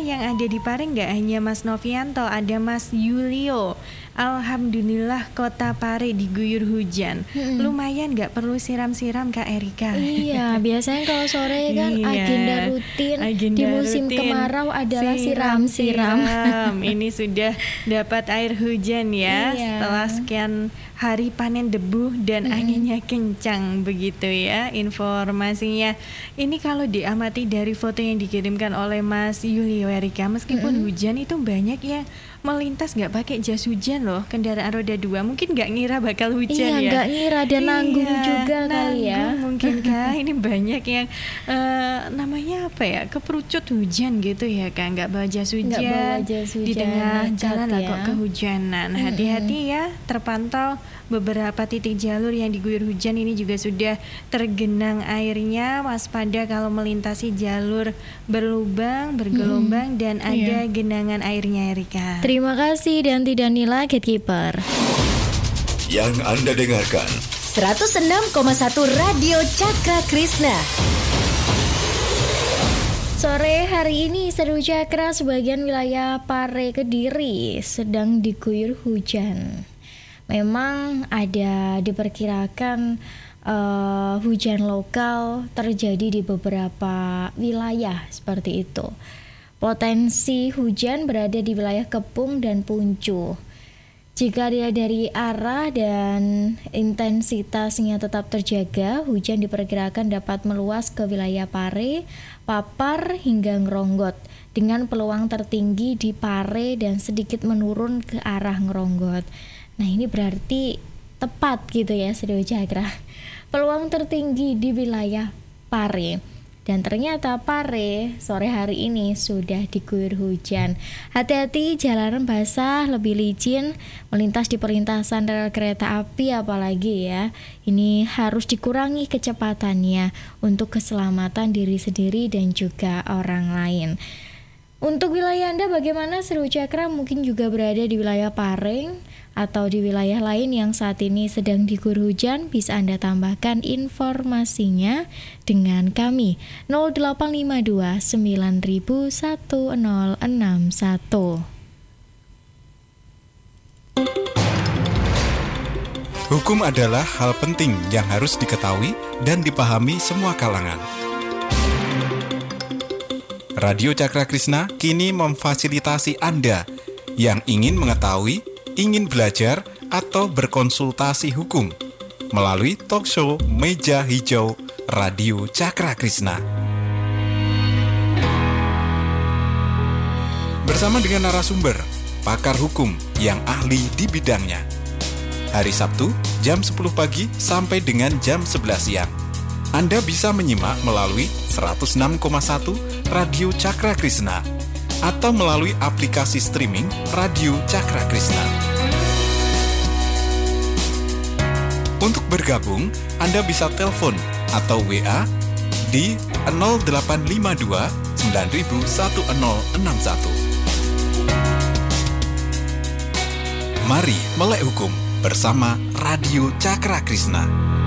yang ada di Pare nggak hanya Mas Novianto, ada Mas Yulio. Alhamdulillah kota Pare diguyur hujan. Lumayan nggak perlu siram-siram Kak Erika. Iya, biasanya kalau sore kan agenda rutin di musim kemarau adalah siram-siram. Ini sudah dapat air hujan ya. Setelah sekian hari panen debu dan anginnya kencang begitu ya informasinya. Ini kalau diamati dari foto yang dikirimkan oleh Mas Yulio Erika, meskipun hujan itu banyak yang melintas nggak pakai jas hujan loh, kendaraan roda 2 mungkin nggak ngira bakal hujan. Iya, nggak ngira dan nanggung juga kali ya. Mungkin kah ini banyak yang namanya apa ya, keperucut hujan gitu ya kan, nggak bawa jas hujan, di tengah jalan lah kok kehujanan. Hati-hati ya, terpantau beberapa titik jalur yang diguyur hujan ini juga sudah tergenang airnya. Waspada kalau melintasi jalur berlubang, bergelombang dan ada genangan airnya Erika. Terima kasih Danti Danila, Gatekeeper. Yang Anda dengarkan 106,1 Radio Cakra Krishna. Sore hari ini Seru Cakra sebagian wilayah Pare Kediri sedang diguyur hujan. Memang ada diperkirakan hujan lokal terjadi di beberapa wilayah seperti itu. Potensi hujan berada di wilayah Kepung dan Puncu. Jika dia dari arah dan intensitasnya tetap terjaga, hujan diperkirakan dapat meluas ke wilayah Pare, Papar hingga Ngronggot dengan peluang tertinggi di Pare dan sedikit menurun ke arah Ngronggot. Nah, ini berarti tepat gitu ya Seru Cakra. Peluang tertinggi di wilayah Pare. Dan ternyata Pare sore hari ini sudah diguyur hujan. Hati-hati, jalanan basah, lebih licin, melintas di perlintasan rel kereta api apalagi ya. Ini harus dikurangi kecepatannya untuk keselamatan diri sendiri dan juga orang lain. Untuk wilayah Anda bagaimana Seru Cakra? Mungkin juga berada di wilayah Pare atau di wilayah lain yang saat ini sedang diguyur hujan. Bisa Anda tambahkan informasinya dengan kami 0852 9000 1061. Hukum adalah hal penting yang harus diketahui dan dipahami semua kalangan. Radio Cakra Krishna kini memfasilitasi Anda yang ingin mengetahui, ingin belajar, atau berkonsultasi hukum melalui talk show Meja Hijau Radio Cakra Krishna. Bersama dengan narasumber, pakar hukum yang ahli di bidangnya. Hari Sabtu, jam 10 pagi sampai dengan jam 11 siang. Anda bisa menyimak melalui 106,1 Radio Cakra Krishna atau melalui aplikasi streaming Radio Cakra Krishna. Untuk bergabung, Anda bisa telepon atau WA di 0852 9000 1061. Mari melek hukum bersama Radio Cakra Krishna.